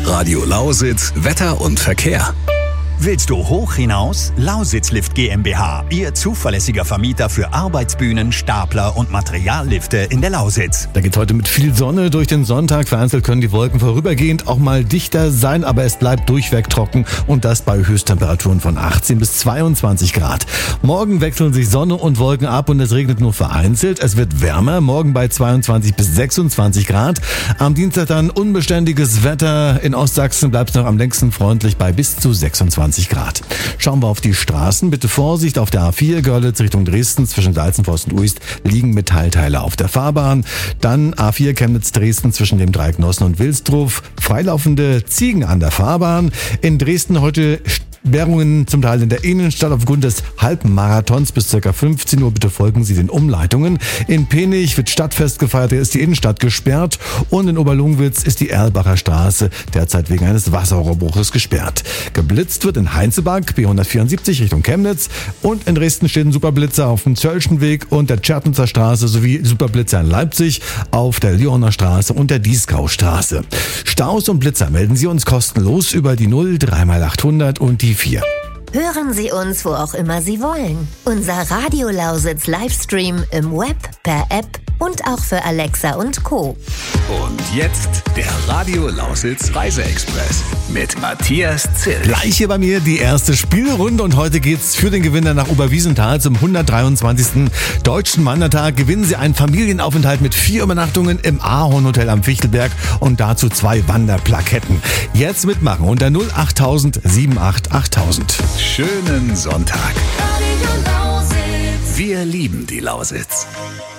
Radio Lausitz, Wetter und Verkehr. Willst du hoch hinaus? Lausitzlift GmbH, Ihr zuverlässiger Vermieter für Arbeitsbühnen, Stapler und Materiallifte in der Lausitz. Da geht's heute mit viel Sonne durch den Sonntag. Vereinzelt können die Wolken vorübergehend auch mal dichter sein, aber es bleibt durchweg trocken und das bei Höchsttemperaturen von 18 bis 22 Grad. Morgen wechseln sich Sonne und Wolken ab und es regnet nur vereinzelt. Es wird wärmer, morgen bei 22 bis 26 Grad. Am Dienstag dann unbeständiges Wetter. In Ostsachsen bleibt es noch am längsten freundlich bei bis zu 26 Grad. Schauen wir auf die Straßen. Bitte Vorsicht auf der A4 Görlitz Richtung Dresden zwischen Salzenforst und Uist liegen Metallteile auf der Fahrbahn. Dann A4 Chemnitz-Dresden zwischen dem Dreieck Nossen und Wilsdruf. Freilaufende Ziegen an der Fahrbahn. In Dresden heute Sperrungen zum Teil in der Innenstadt aufgrund des Halbmarathons bis ca. 15 Uhr. Bitte folgen Sie den Umleitungen. In Penich wird Stadtfest gefeiert, da ist die Innenstadt gesperrt. Und in Oberlungwitz ist die Erlbacher Straße derzeit wegen eines Wasserrohrbruches gesperrt. Geblitzt wird in Heinzelbach, B174 Richtung Chemnitz. Und in Dresden steht ein Superblitzer auf dem Zöllschen Weg und der Tschertnitzer Straße sowie Superblitzer in Leipzig auf der Lyoner Straße und der Dieskaustraße. Staus und Blitzer melden Sie uns kostenlos über die 0 3x800 und die 4. Hören Sie uns, wo auch immer Sie wollen. Unser Radio Lausitz Livestream im Web, per App und auch für Alexa und Co. Und jetzt der Radio Lausitz Reiseexpress mit Matthias Zill. Gleich hier bei mir die erste Spielrunde und heute geht's für den Gewinner nach Oberwiesenthal zum 123. Deutschen Wandertag. Gewinnen Sie einen Familienaufenthalt mit 4 Übernachtungen im Ahorn Hotel am Fichtelberg und dazu 2 Wanderplaketten. Jetzt mitmachen unter 08000 78 8000. Schönen Sonntag. Wir lieben die Lausitz.